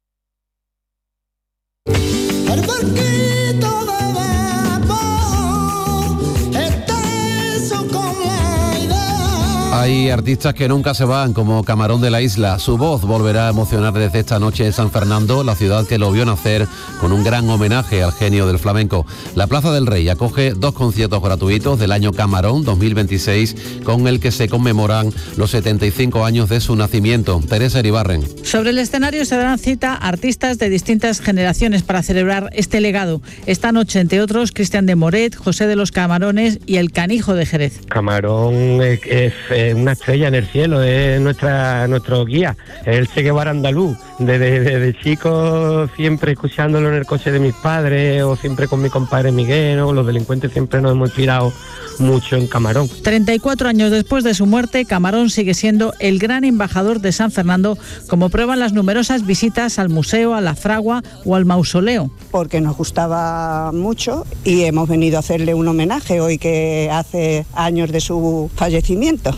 Hay artistas que nunca se van, como Camarón de la Isla. Su voz volverá a emocionar desde esta noche en San Fernando, la ciudad que lo vio nacer, con un gran homenaje al genio del flamenco. La Plaza del Rey acoge 2 conciertos gratuitos del año Camarón 2026, con el que se conmemoran los 75 años de su nacimiento. Teresa Iribarren. Sobre el escenario se darán cita artistas de distintas generaciones para celebrar este legado. Esta noche, entre otros, Cristian de Moret, José de los Camarones y el Canijo de Jerez. Camarón es una estrella en el cielo, es nuestro guía, es el Che Guevara andaluz. Desde chico, siempre escuchándolo en el coche de mis padres o siempre con mi compadre Miguel, ¿no? Los delincuentes siempre nos hemos inspirado mucho en Camarón. 34 años después de su muerte, Camarón sigue siendo el gran embajador de San Fernando, como prueban las numerosas visitas al museo, a la fragua o al mausoleo. Porque nos gustaba mucho y hemos venido a hacerle un homenaje hoy que hace años de su fallecimiento.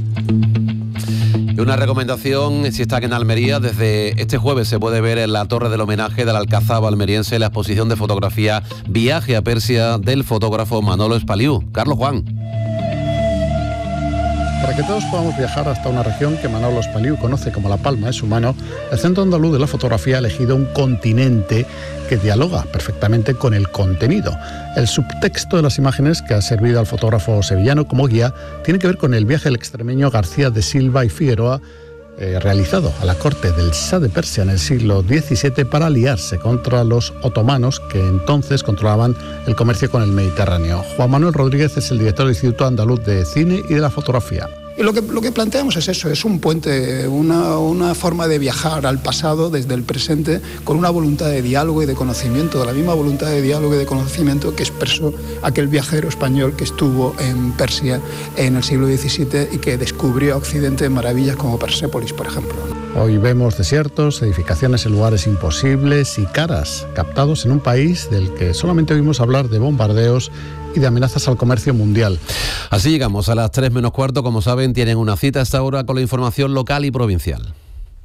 Y una recomendación, si están en Almería, desde este jueves se puede ver en la Torre del Homenaje del Alcazaba almeriense la exposición de fotografía Viaje a Persia del fotógrafo Manolo Espaliú. Carlos Juan. Para que todos podamos viajar hasta una región que Manolo Espaliú conoce como La Palma de su mano, el Centro Andaluz de la Fotografía ha elegido un continente que dialoga perfectamente con el contenido. El subtexto de las imágenes que ha servido al fotógrafo sevillano como guía tiene que ver con el viaje del extremeño García de Silva y Figueroa, realizado a la corte del Shah de Persia en el siglo XVII para aliarse contra los otomanos que entonces controlaban el comercio con el Mediterráneo. Juan Manuel Rodríguez es el director del Instituto Andaluz de Cine y de la Fotografía. Y lo que planteamos es eso, es un puente, una forma de viajar al pasado desde el presente con una voluntad de diálogo y de conocimiento, de la misma voluntad de diálogo y de conocimiento que expresó aquel viajero español que estuvo en Persia en el siglo XVII y que descubrió a Occidente maravillas como Persépolis, por ejemplo. Hoy vemos desiertos, edificaciones en lugares imposibles y caras, captados en un país del que solamente oímos hablar de bombardeos y de amenazas al comercio mundial. Así llegamos a las 3 menos cuarto. Como saben, tienen una cita a esta hora con la información local y provincial.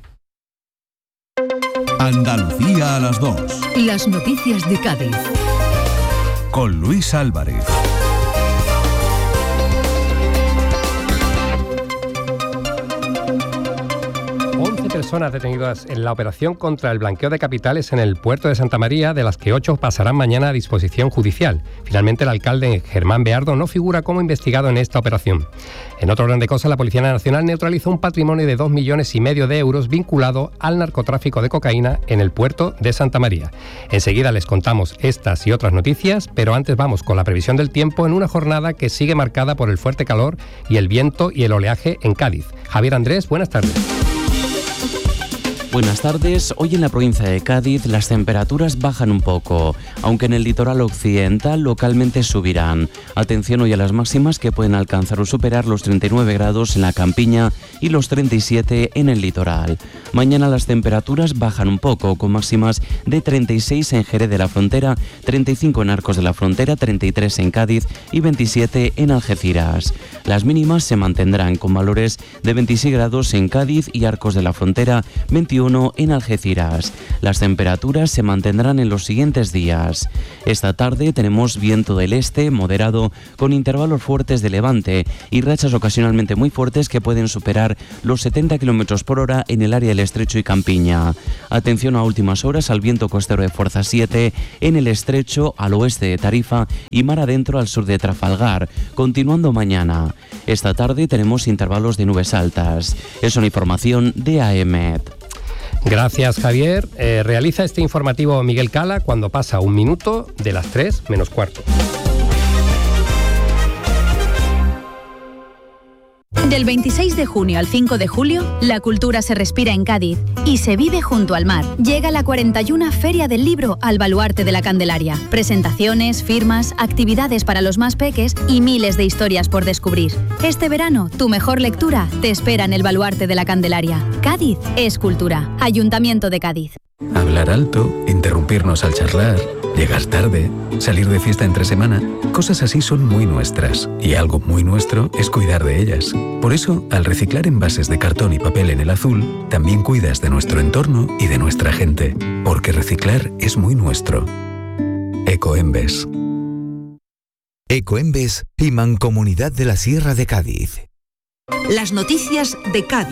Andalucía a las 2. Las noticias de Cádiz. Con Luis Álvarez. personas detenidas en la operación contra el blanqueo de capitales en el puerto de Santa María, de las que 8 pasarán mañana a disposición judicial. Finalmente, el alcalde Germán Beardo no figura como investigado en esta operación. En otro orden de cosas, la Policía Nacional neutralizó un patrimonio de 2,5 millones de euros vinculado al narcotráfico de cocaína en el puerto de Santa María. Enseguida les contamos estas y otras noticias, pero antes vamos con la previsión del tiempo en una jornada que sigue marcada por el fuerte calor y el viento y el oleaje en Cádiz. Javier Andrés, buenas tardes. Buenas tardes. Hoy en la provincia de Cádiz las temperaturas bajan un poco, aunque en el litoral occidental localmente subirán. Atención hoy a las máximas, que pueden alcanzar o superar los 39 grados en la campiña y los 37 en el litoral. Mañana las temperaturas bajan un poco, con máximas de 36 en Jerez de la Frontera, 35 en Arcos de la Frontera, 33 en Cádiz y 27 en Algeciras. Las mínimas se mantendrán con valores de 26 grados en Cádiz y Arcos de la Frontera, 21 en Algeciras. Las temperaturas se mantendrán en los siguientes días. Esta tarde tenemos viento del este moderado con intervalos fuertes de levante y rachas ocasionalmente muy fuertes que pueden superar los 70 km por hora en el área del Estrecho y Campiña. Atención a últimas horas al viento costero de fuerza 7 en el Estrecho, al oeste de Tarifa y mar adentro al sur de Trafalgar, continuando mañana. Esta tarde tenemos intervalos de nubes altas. Es una información de AEMET. Gracias, Javier. Realiza este informativo Miguel Cala cuando pasa 1 minuto de las 3 menos cuarto. Del 26 de junio al 5 de julio, la cultura se respira en Cádiz y se vive junto al mar. Llega la 41 Feria del Libro al Baluarte de la Candelaria. Presentaciones, firmas, actividades para los más peques y miles de historias por descubrir. Este verano, tu mejor lectura te espera en el Baluarte de la Candelaria. Cádiz es cultura. Ayuntamiento de Cádiz. Hablar alto, interrumpirnos al charlar, llegar tarde, salir de fiesta entre semana, cosas así son muy nuestras. Y algo muy nuestro es cuidar de ellas. Por eso, al reciclar envases de cartón y papel en el azul, también cuidas de nuestro entorno y de nuestra gente. Porque reciclar es muy nuestro. Ecoembes. Ecoembes y Mancomunidad de la Sierra de Cádiz. Las noticias de Cádiz.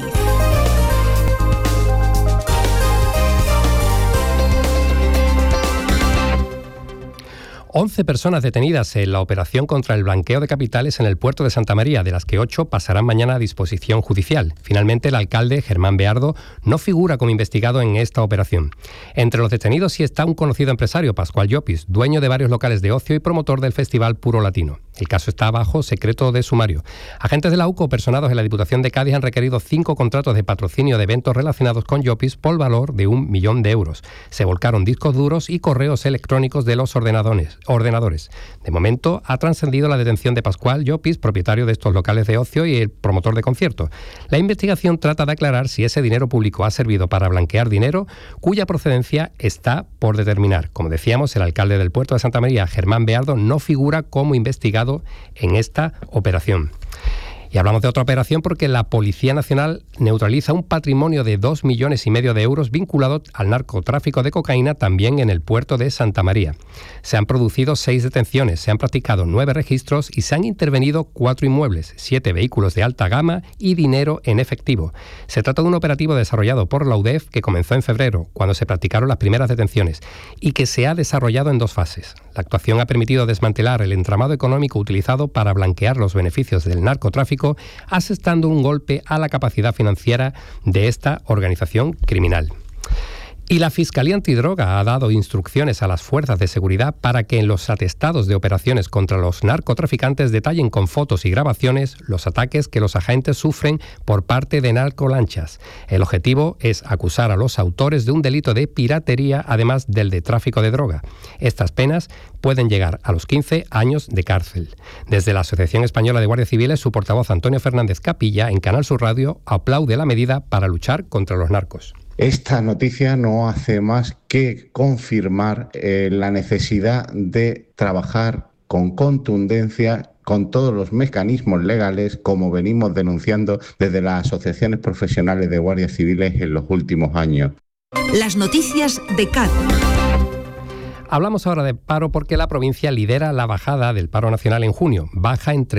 11 personas detenidas en la operación contra el blanqueo de capitales en el puerto de Santa María, de las que 8 pasarán mañana a disposición judicial. Finalmente, el alcalde Germán Beardo no figura como investigado en esta operación. Entre los detenidos sí está un conocido empresario, Pascual Llopis, dueño de varios locales de ocio y promotor del Festival Puro Latino. El caso está bajo secreto de sumario. Agentes de la UCO personados en la Diputación de Cádiz han requerido 5 contratos de patrocinio de eventos relacionados con Llopis por valor de 1 millón de euros. Se volcaron discos duros y correos electrónicos de los ordenadores. De momento ha trascendido la detención de Pascual Llopis, propietario de estos locales de ocio y el promotor de conciertos. La investigación trata de aclarar si ese dinero público ha servido para blanquear dinero cuya procedencia está por determinar. Como decíamos, el alcalde del puerto de Santa María, Germán Beardo, no figura como investigado en esta operación. Y hablamos de otra operación porque la Policía Nacional neutraliza un patrimonio de 2,5 millones de euros vinculado al narcotráfico de cocaína también en el puerto de Santa María. Se han producido 6 detenciones, se han practicado 9 registros y se han intervenido 4 inmuebles, 7 vehículos de alta gama y dinero en efectivo. Se trata de un operativo desarrollado por la UDEF que comenzó en febrero, cuando se practicaron las primeras detenciones, y que se ha desarrollado en 2 fases. La actuación ha permitido desmantelar el entramado económico utilizado para blanquear los beneficios del narcotráfico, asestando un golpe a la capacidad financiera de esta organización criminal. Y la Fiscalía Antidroga ha dado instrucciones a las fuerzas de seguridad para que en los atestados de operaciones contra los narcotraficantes detallen con fotos y grabaciones los ataques que los agentes sufren por parte de narcolanchas. El objetivo es acusar a los autores de un delito de piratería, además del de tráfico de droga. Estas penas pueden llegar a los 15 años de cárcel. Desde la Asociación Española de Guardias Civiles, su portavoz Antonio Fernández Capilla, en Canal Sur Radio, aplaude la medida para luchar contra los narcos. Esta noticia no hace más que confirmar la necesidad de trabajar con contundencia con todos los mecanismos legales, como venimos denunciando desde las asociaciones profesionales de guardias civiles en los últimos años. Las noticias de Cádiz. Hablamos ahora de paro porque la provincia lidera la bajada del paro nacional en junio. Baja en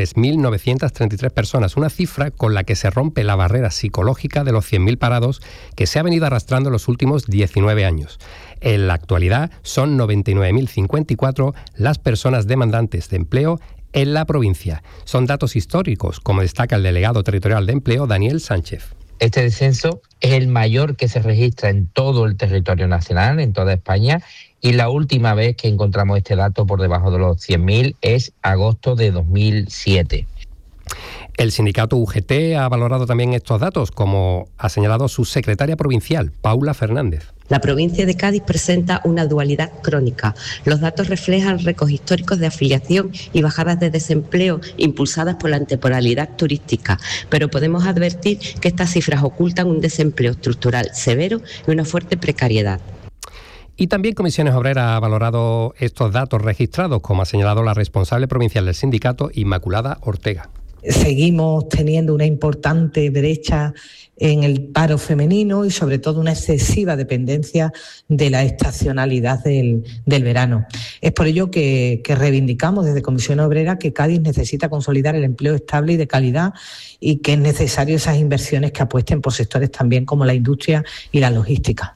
3.933 personas, una cifra con la que se rompe la barrera psicológica de los 100.000 parados que se ha venido arrastrando en los últimos 19 años. En la actualidad son 99.054 las personas demandantes de empleo en la provincia. Son datos históricos, como destaca el delegado territorial de empleo, Daniel Sánchez. Este descenso es el mayor que se registra en todo el territorio nacional, en toda España, y la última vez que encontramos este dato por debajo de los 100.000 es agosto de 2007. El sindicato UGT ha valorado también estos datos, como ha señalado su secretaria provincial, Paula Fernández. La provincia de Cádiz presenta una dualidad crónica. Los datos reflejan récords históricos de afiliación y bajadas de desempleo impulsadas por la temporalidad turística, pero podemos advertir que estas cifras ocultan un desempleo estructural severo y una fuerte precariedad. Y también Comisiones Obreras ha valorado estos datos registrados, como ha señalado la responsable provincial del sindicato, Inmaculada Ortega. Seguimos teniendo una importante brecha en el paro femenino y sobre todo una excesiva dependencia de la estacionalidad del verano. Es por ello que reivindicamos desde Comisión Obrera que Cádiz necesita consolidar el empleo estable y de calidad y que es necesario esas inversiones que apuesten por sectores también como la industria y la logística.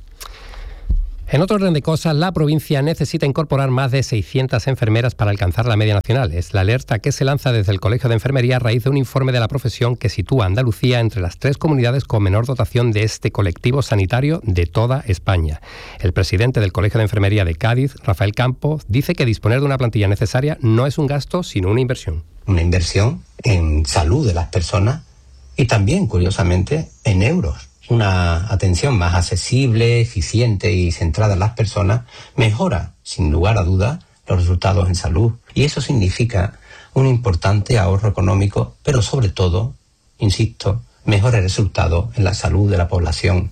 En otro orden de cosas, la provincia necesita incorporar más de 600 enfermeras para alcanzar la media nacional. Es la alerta que se lanza desde el Colegio de Enfermería a raíz de un informe de la profesión que sitúa a Andalucía entre las 3 comunidades con menor dotación de este colectivo sanitario de toda España. El presidente del Colegio de Enfermería de Cádiz, Rafael Campos, dice que disponer de una plantilla necesaria no es un gasto, sino una inversión. Una inversión en salud de las personas y también, curiosamente, en euros. Una atención más accesible, eficiente y centrada en las personas mejora, sin lugar a dudas, los resultados en salud. Y eso significa un importante ahorro económico, pero sobre todo, insisto, mejores resultados en la salud de la población.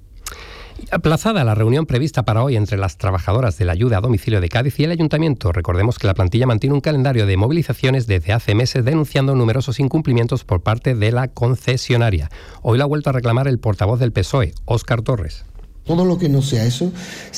Aplazada la reunión prevista para hoy entre las trabajadoras de la ayuda a domicilio de Cádiz y el Ayuntamiento. Recordemos que la plantilla mantiene un calendario de movilizaciones desde hace meses denunciando numerosos incumplimientos por parte de la concesionaria. Hoy lo ha vuelto a reclamar el portavoz del PSOE, Óscar Torres. Todo lo que no sea eso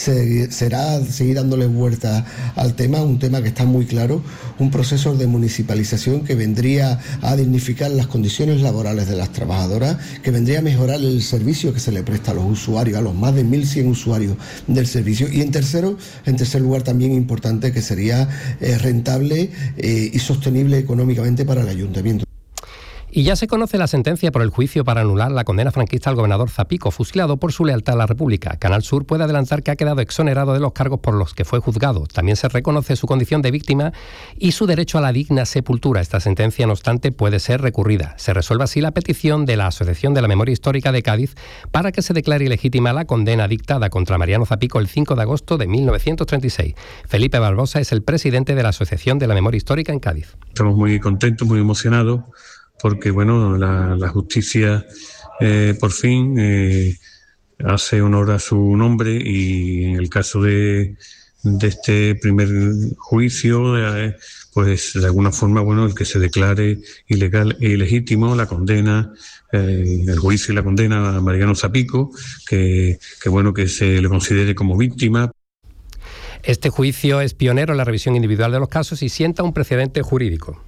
será seguir dándole vuelta al tema, un tema que está muy claro, un proceso de municipalización que vendría a dignificar las condiciones laborales de las trabajadoras, que vendría a mejorar el servicio que se le presta a los usuarios, a los más de 1.100 usuarios del servicio. Y en tercer lugar también importante, que sería rentable y sostenible económicamente para el ayuntamiento. Y ya se conoce la sentencia por el juicio para anular la condena franquista al gobernador Zapico, fusilado por su lealtad a la República. Canal Sur puede adelantar que ha quedado exonerado de los cargos por los que fue juzgado. También se reconoce su condición de víctima y su derecho a la digna sepultura. Esta sentencia, no obstante, puede ser recurrida. Se resuelve así la petición de la Asociación de la Memoria Histórica de Cádiz para que se declare ilegítima la condena dictada contra Mariano Zapico el 5 de agosto de 1936. Felipe Barbosa es el presidente de la Asociación de la Memoria Histórica en Cádiz. Estamos muy contentos, muy emocionados, porque bueno, la justicia por fin hace honor a su nombre, y en el caso de este primer juicio, pues de alguna forma, bueno, el que se declare ilegal e ilegítimo la condena, el juicio y la condena a Mariano Zapico, que bueno, que se le considere como víctima. Este juicio es pionero en la revisión individual de los casos y sienta un precedente jurídico.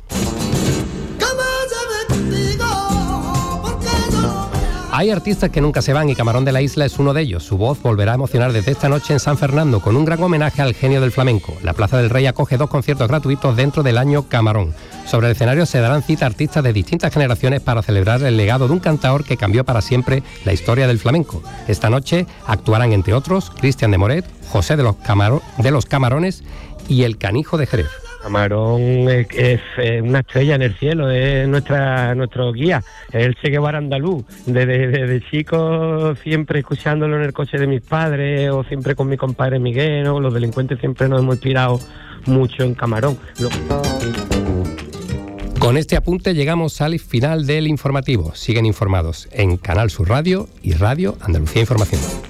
Hay artistas que nunca se van y Camarón de la Isla es uno de ellos. Su voz volverá a emocionar desde esta noche en San Fernando con un gran homenaje al genio del flamenco. La Plaza del Rey acoge 2 conciertos gratuitos dentro del año Camarón. Sobre el escenario se darán cita artistas de distintas generaciones para celebrar el legado de un cantaor que cambió para siempre la historia del flamenco. Esta noche actuarán, entre otros, Cristian de Moret, José de los Camarones y el Canijo de Jerez. Camarón es una estrella en el cielo, es nuestro guía, es el Che Guevara andaluz. Desde chico, siempre escuchándolo en el coche de mis padres o siempre con mi compadre Miguel, ¿no? Los delincuentes siempre nos hemos inspirado mucho en Camarón. Con este apunte llegamos al final del informativo. Siguen informados en Canal Sur Radio y Radio Andalucía Información.